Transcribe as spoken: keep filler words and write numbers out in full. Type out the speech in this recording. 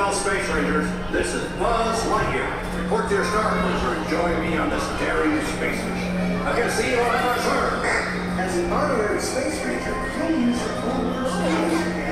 fellow Space Rangers. This is Buzz Lightyear. Report to your star cruiser and join me on this daring space mission. I can see you on our turn. As an honorary Space Ranger, you'll use your own personality